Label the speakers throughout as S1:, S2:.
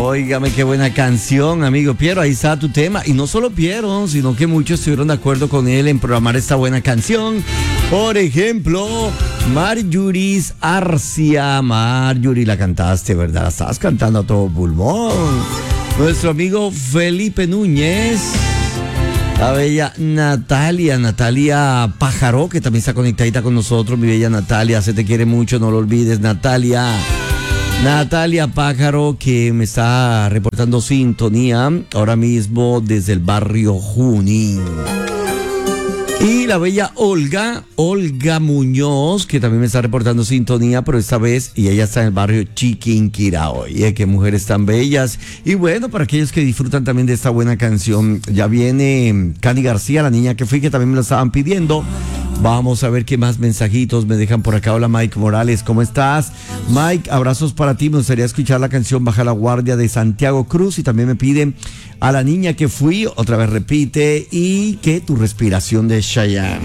S1: Óigame, qué buena canción, amigo Piero. Ahí está tu tema. Y no solo Piero, sino que muchos estuvieron de acuerdo con él en programar esta buena canción. Por ejemplo, Marjuris Arcia. Marjuris, la cantaste, ¿verdad? La estabas cantando a todo pulmón. Nuestro amigo Felipe Núñez. La bella Natalia Pájaro, que también está conectadita con nosotros. Mi bella Natalia, se te quiere mucho, no lo olvides, Natalia Pájaro, que me está reportando sintonía ahora mismo desde el barrio Junín. Y la bella Olga Muñoz, que también me está reportando sintonía, pero esta vez, y ella está en el barrio Chiquinquirá. Oye, qué mujeres tan bellas. Y bueno, para aquellos que disfrutan también de esta buena canción, ya viene Candy García, la niña que fui, que también me lo estaban pidiendo. Vamos a ver qué más mensajitos me dejan por acá. Hola, Mike Morales, ¿cómo estás? Mike, abrazos para ti. Me gustaría escuchar la canción Baja la Guardia de Santiago Cruz. Y también me piden A la niña que fui, otra vez repite, y que Tu respiración de Chayanne.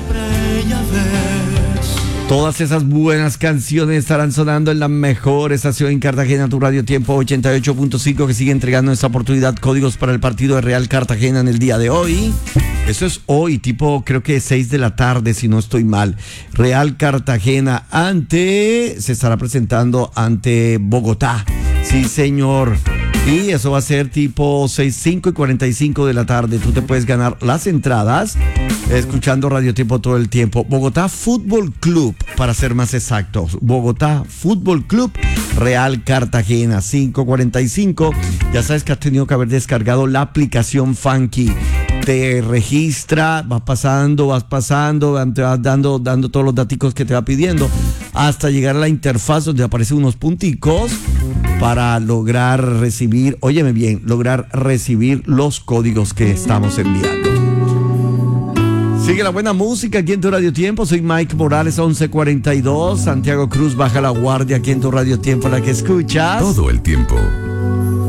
S1: Todas esas buenas canciones estarán sonando en la mejor estación en Cartagena, tu Radio Tiempo 88.5, que sigue entregando esta oportunidad, códigos para el partido de Real Cartagena en el día de hoy. Eso es hoy, tipo creo que 6 de la tarde, si no estoy mal. Real Cartagena se estará presentando ante Bogotá. Sí, señor. Y eso va a ser tipo 5 y 45 de la tarde. Tú te puedes ganar las entradas escuchando Radio Tiempo todo el tiempo. Bogotá Fútbol Club, para ser más exactos. Bogotá Fútbol Club, Real Cartagena, 5:45. Ya sabes que has tenido que haber descargado la aplicación Funky. Te registra, vas pasando, te vas dando todos los daticos que te va pidiendo hasta llegar a la interfaz donde aparecen unos punticos para lograr recibir los códigos que estamos enviando. Sigue la buena música aquí en tu Radio Tiempo. Soy Mike Morales, 11:42. Santiago Cruz, Baja la Guardia aquí en tu Radio Tiempo, la que escuchas
S2: todo el tiempo.